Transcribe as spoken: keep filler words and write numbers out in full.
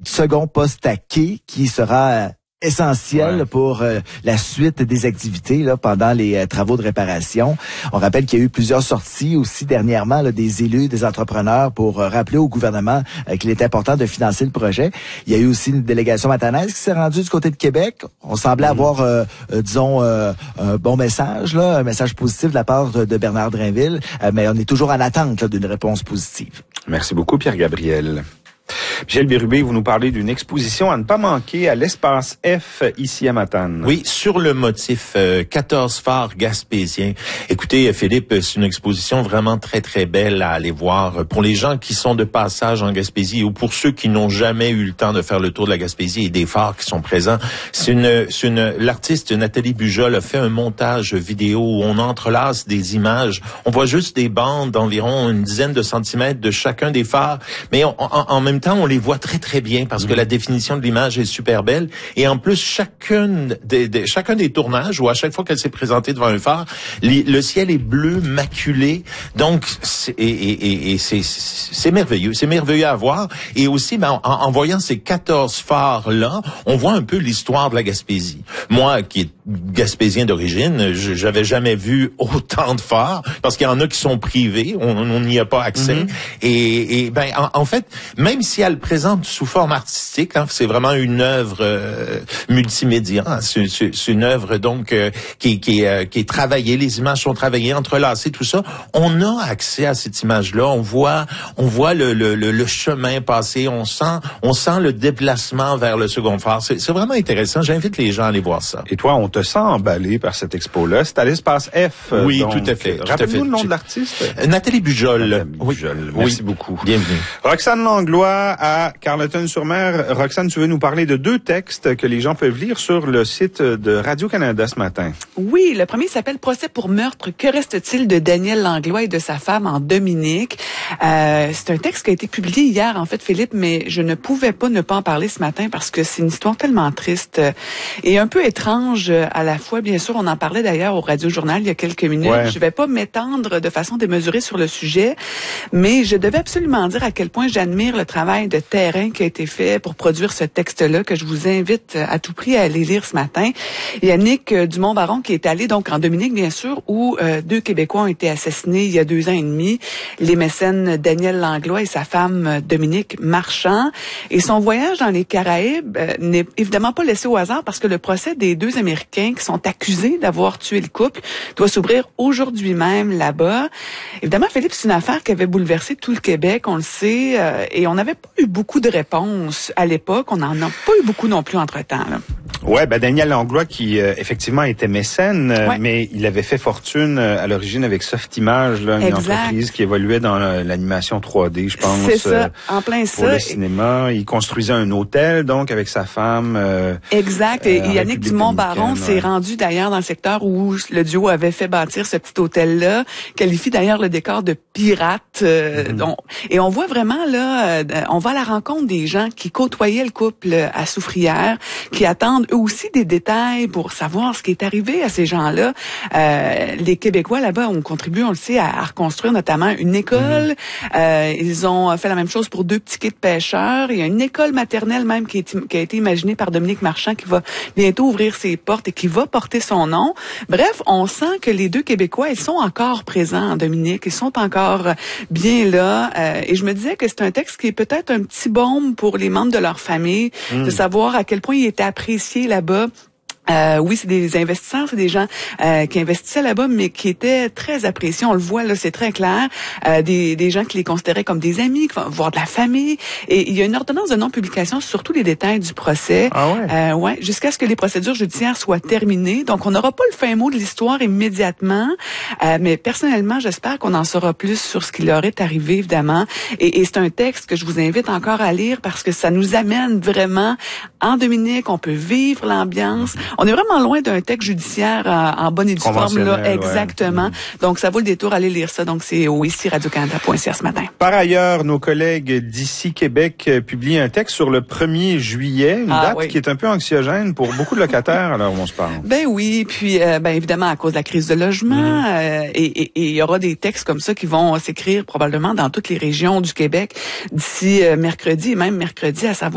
second poste à quai qui sera euh, essentiel ouais. pour euh, la suite des activités là, pendant les euh, travaux de réparation. On rappelle qu'il y a eu plusieurs sorties aussi dernièrement là, des élus, des entrepreneurs pour euh, rappeler au gouvernement euh, qu'il est important de financer le projet. Il y a eu aussi une délégation matanaise qui s'est rendue du côté de Québec. On semblait mmh. avoir, euh, euh, disons, euh, un bon message, là, un message positif de la part de, de Bernard Drinville, euh, mais on est toujours en attente là, d'une réponse positive. Merci beaucoup, Pierre-Gabriel. Michel Bérubé, vous nous parlez d'une exposition à ne pas manquer à l'Espace F, ici à Matane. Oui, sur le motif euh, quatorze phares gaspésiens. Écoutez, Philippe, c'est une exposition vraiment très, très belle à aller voir. Pour les gens qui sont de passage en Gaspésie ou pour ceux qui n'ont jamais eu le temps de faire le tour de la Gaspésie et des phares qui sont présents, c'est une, c'est une, l'artiste Nathalie Bujol a fait un montage vidéo où on entrelace des images. On voit juste des bandes d'environ une dizaine de centimètres de chacun des phares, mais on, en, en même temps, on les voit très, très bien parce mmh. que la définition de l'image est super belle. Et en plus, chacune des, des, chacun des tournages, ou à chaque fois qu'elle s'est présentée devant un phare, les, le ciel est bleu, maculé. Donc, c'est, et, et, et c'est, c'est merveilleux. C'est merveilleux à voir. Et aussi, ben, en, en voyant ces quatorze phares-là, on voit un peu l'histoire de la Gaspésie. Moi, qui est gaspésien d'origine, je, j'avais jamais vu autant de phares parce qu'il y en a qui sont privés. On n'y a pas accès. Mmh. Et, et ben, en, en fait, même si elle présente sous forme artistique, hein, c'est vraiment une œuvre euh, multimédia. Hein, c'est, c'est, c'est une œuvre donc euh, qui, qui, euh, qui est travaillée. Les images sont travaillées, entrelacées, tout ça. On a accès à cette image-là. On voit, on voit le, le, le, le chemin passer. On sent, on sent le déplacement vers le second phare. C'est, c'est vraiment intéressant. J'invite les gens à aller voir ça. Et toi, on te sent emballé par cette expo-là. C'est à l'Espace F. Oui, donc, tout à fait. Rappelle-nous le nom de l'artiste. Euh, Nathalie Bujol. Nathalie Bujol. Oui. Merci oui. beaucoup. Bienvenue. Roxane Langlois à Carleton-sur-Mer. Roxane, tu veux nous parler de deux textes que les gens peuvent lire sur le site de Radio-Canada ce matin. Oui, le premier s'appelle « Procès pour meurtre. Que reste-t-il de Daniel Langlois et de sa femme en Dominique? Euh, » C'est un texte qui a été publié hier, en fait, Philippe, mais je ne pouvais pas ne pas en parler ce matin parce que c'est une histoire tellement triste et un peu étrange à la fois. Bien sûr, on en parlait d'ailleurs au Radio-Journal il y a quelques minutes. Ouais. Je ne vais pas m'étendre de façon démesurée sur le sujet, mais je devais absolument dire à quel point j'admire le travail de terrain qui a été fait pour produire ce texte-là, que je vous invite à tout prix à aller lire ce matin. Yannick Dumont-Baron qui est allé donc en Dominique, bien sûr, où euh, deux Québécois ont été assassinés il y a deux ans et demi, les mécènes Daniel Langlois et sa femme Dominique Marchand. Et son voyage dans les Caraïbes euh, n'est évidemment pas laissé au hasard parce que le procès des deux Américains qui sont accusés d'avoir tué le couple doit s'ouvrir aujourd'hui même là-bas. Évidemment, Philippe, c'est une affaire qui avait bouleversé tout le Québec, on le sait, euh, et on n'avait pas eu beaucoup de réponses à l'époque. On n'en a pas eu beaucoup non plus entre-temps, là. Ouais, ben Daniel Langlois qui euh, effectivement était mécène, euh, ouais. mais il avait fait fortune euh, à l'origine avec Softimage, là, une exact. entreprise qui évoluait dans euh, l'animation trois D, je pense. C'est ça, euh, en plein pour ça. le cinéma, il construisait un hôtel donc avec sa femme. Euh, exact. Et euh, Yannick Dumont-Baron s'est ouais. rendu d'ailleurs dans le secteur où le duo avait fait bâtir ce petit hôtel-là, qualifie d'ailleurs le décor de pirate. Euh, mm-hmm. donc, et on voit vraiment là, euh, on va à la rencontre des gens qui côtoyaient le couple à Soufrière, qui attendent eux aussi des détails pour savoir ce qui est arrivé à ces gens-là. Euh, les Québécois là-bas ont contribué, on le sait, à, à reconstruire notamment une école. Mmh. Euh, ils ont fait la même chose pour deux petits quais de pêcheurs. Il y a une école maternelle même qui, est, qui a été imaginée par Dominique Marchand qui va bientôt ouvrir ses portes et qui va porter son nom. Bref, on sent que les deux Québécois, ils sont encore présents en Dominique. Ils sont encore bien là. Euh, et je me disais que c'est un texte qui est peut-être un petit baume pour les membres de leur famille, mmh. de savoir à quel point il était apprécié là-bas. Euh, oui, c'est des investisseurs, c'est des gens euh, qui investissaient là-bas, mais qui étaient très appréciés. On le voit là, c'est très clair. Euh, des, des gens qui les considéraient comme des amis, voire de la famille. Et il y a une ordonnance de non-publication sur tous les détails du procès. Ah ouais. Euh, ouais, jusqu'à ce que les procédures judiciaires soient terminées. Donc, on n'aura pas le fin mot de l'histoire immédiatement, euh, mais personnellement, j'espère qu'on en saura plus sur ce qui leur est arrivé, évidemment. Et, et c'est un texte que je vous invite encore à lire parce que ça nous amène vraiment en Dominique. On peut vivre l'ambiance. On est vraiment loin d'un texte judiciaire en, en bonne et due forme, là, exactement. Ouais. Donc, ça vaut le détour, allez lire ça. Donc, c'est au ici radio canada point c a ce matin. Par ailleurs, nos collègues d'ici Québec publient un texte sur le premier juillet, une ah, date oui. qui est un peu anxiogène pour beaucoup de locataires, alors on se parle. Ben oui, puis euh, ben évidemment à cause de la crise de logement, mmh. euh, et il y aura des textes comme ça qui vont s'écrire probablement dans toutes les régions du Québec d'ici euh, mercredi et même mercredi, à savoir